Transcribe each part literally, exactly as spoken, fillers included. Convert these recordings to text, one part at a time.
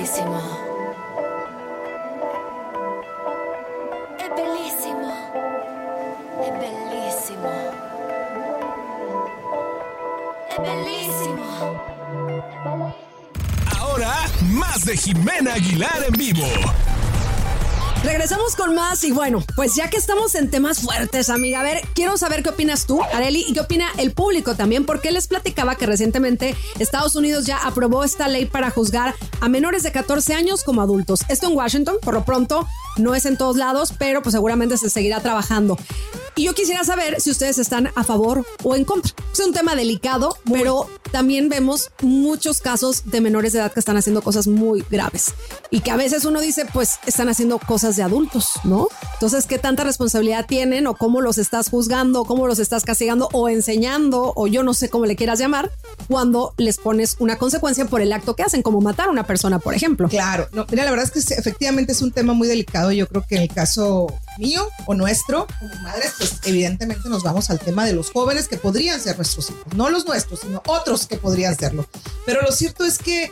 bellísimo. Es bellísimo. Es bellísimo. Es bellísimo. Ahora, más de Jimena Aguilar en vivo. Regresamos con más y bueno, pues ya que estamos en temas fuertes, amiga, a ver, quiero saber qué opinas tú, Arely, y qué opina el público también, porque les platicaba que recientemente Estados Unidos ya aprobó esta ley para juzgar a menores de catorce años como adultos. Esto en Washington, por lo pronto, no es en todos lados, pero pues seguramente se seguirá trabajando. Y yo quisiera saber si ustedes están a favor o en contra. Es un tema delicado, muy. Pero también vemos muchos casos de menores de edad que están haciendo cosas muy graves y que a veces uno dice, pues están haciendo cosas de adultos, ¿no? Entonces, ¿qué tanta responsabilidad tienen o cómo los estás juzgando, cómo los estás castigando o enseñando o yo no sé cómo le quieras llamar cuando les pones una consecuencia por el acto que hacen, como matar a una persona, por ejemplo? Claro, no, mira, la verdad es que efectivamente es un tema muy delicado. Yo creo que en el caso mío o nuestro, como madres, pues evidentemente nos vamos al tema de los jóvenes que podrían ser nuestros hijos, no los nuestros, sino otros que podrían serlo. Pero lo cierto es que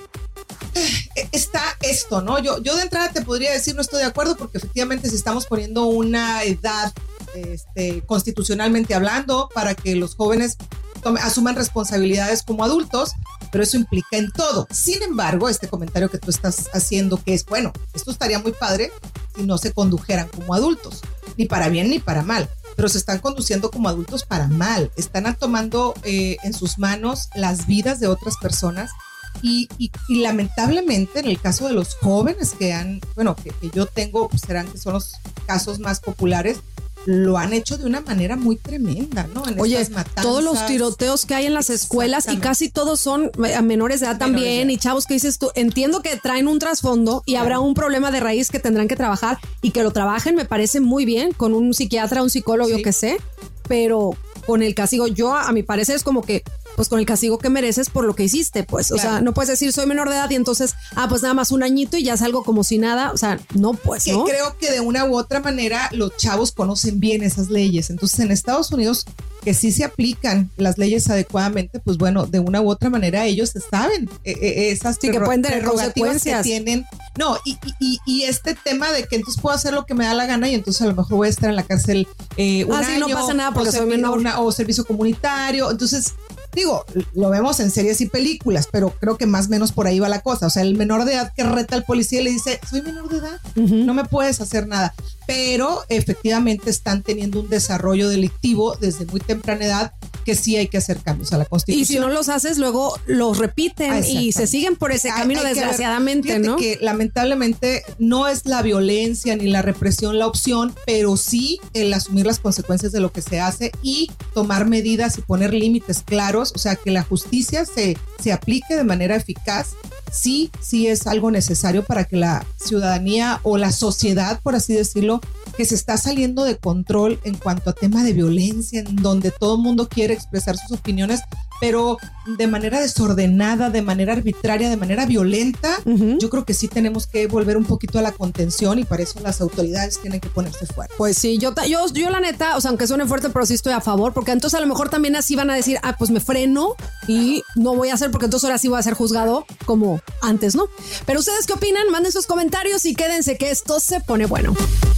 eh, está esto, ¿no? Yo, yo de entrada te podría decir no estoy de acuerdo porque efectivamente si estamos poniendo una edad este, constitucionalmente hablando para que los jóvenes tome, asuman responsabilidades como adultos, pero eso implica en todo. Sin embargo, este comentario que tú estás haciendo que es, bueno, esto estaría muy padre si no se condujeran como adultos, ni para bien ni para mal, pero se están conduciendo como adultos para mal, están tomando eh, en sus manos las vidas de otras personas y, y, y lamentablemente en el caso de los jóvenes que han, bueno, que, que yo tengo, pues serán que son los casos más populares, lo han hecho de una manera muy tremenda, ¿no? En Oye, estas matanzas, todos los tiroteos que hay en las escuelas y casi todos son a menores de edad también menores de edad. Y chavos que dices tú, entiendo que traen un trasfondo y claro. Habrá un problema de raíz que tendrán que trabajar y que lo trabajen, me parece muy bien, con un psiquiatra, un psicólogo, sí. Yo qué sé, pero con el castigo, yo a mi parecer es como que pues con el castigo que mereces por lo que hiciste, pues, claro. O sea, no puedes decir soy menor de edad y entonces, ah, pues nada más un añito y ya salgo como si nada, o sea, no, pues, que ¿no? Creo que de una u otra manera los chavos conocen bien esas leyes, entonces en Estados Unidos que sí se aplican las leyes adecuadamente, pues bueno, de una u otra manera ellos saben eh, eh, esas sí, que pueden tener consecuencias que tienen, no, y, y, y este tema de que entonces puedo hacer lo que me da la gana y entonces a lo mejor voy a estar en la cárcel eh, un ah, año, sí, no pasa nada porque soy menor, una, o servicio comunitario, entonces digo, lo vemos en series y películas, pero creo que más o menos por ahí va la cosa. O sea, el menor de edad que reta al policía y le dice, soy menor de edad, uh-huh. No me puedes hacer nada. Pero efectivamente están teniendo un desarrollo delictivo desde muy temprana edad que sí hay que hacer cambios a la Constitución. Y si no los haces, luego los repiten ah, y se siguen por ese camino, hay, hay desgraciadamente, ver, ¿no? Que lamentablemente no es la violencia ni la represión la opción, pero sí el asumir las consecuencias de lo que se hace y tomar medidas y poner límites claros, o sea, que la justicia se, se aplique de manera eficaz. Sí, sí es algo necesario para que la ciudadanía o la sociedad, por así decirlo, que se está saliendo de control en cuanto a tema de violencia, en donde todo el mundo quiere expresar sus opiniones, pero de manera desordenada, de manera arbitraria, de manera violenta, uh-huh. Yo creo que sí tenemos que volver un poquito a la contención y para eso las autoridades tienen que ponerse fuertes. Pues sí, yo, yo, yo la neta, o sea, aunque suene fuerte, pero sí estoy a favor, porque entonces a lo mejor también así van a decir, ah, pues me freno y no voy a hacer, porque entonces ahora sí voy a ser juzgado como antes, ¿no? Pero ¿ustedes qué opinan? Manden sus comentarios y quédense que esto se pone bueno.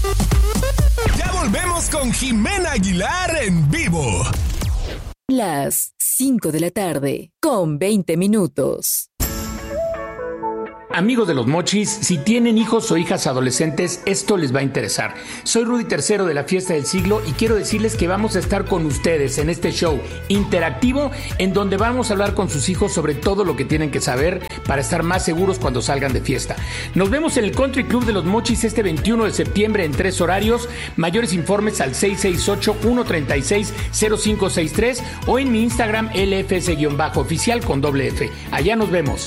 Ya volvemos con Jimena Aguilar en vivo. Las cinco de la tarde, con veinte minutos. Amigos de los Mochis, si tienen hijos o hijas adolescentes, esto les va a interesar. Soy Rudy Tercero de la Fiesta del Siglo y quiero decirles que vamos a estar con ustedes en este show interactivo en donde vamos a hablar con sus hijos sobre todo lo que tienen que saber para estar más seguros cuando salgan de fiesta. Nos vemos en el Country Club de los Mochis este veintiuno de septiembre en tres horarios. Mayores informes al seis seis ocho, uno tres seis, cero cinco seis tres o en mi Instagram L F S-oficial con doble F. Allá nos vemos.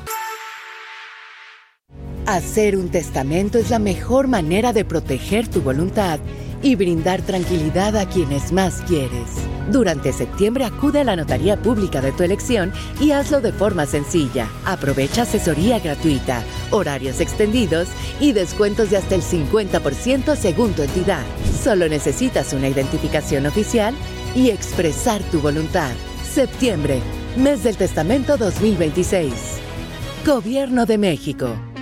Hacer un testamento es la mejor manera de proteger tu voluntad y brindar tranquilidad a quienes más quieres. Durante septiembre acude a la notaría pública de tu elección y hazlo de forma sencilla. Aprovecha asesoría gratuita, horarios extendidos y descuentos de hasta el cincuenta por ciento según tu entidad. Solo necesitas una identificación oficial y expresar tu voluntad. Septiembre, mes del testamento dos mil veintiséis. Gobierno de México.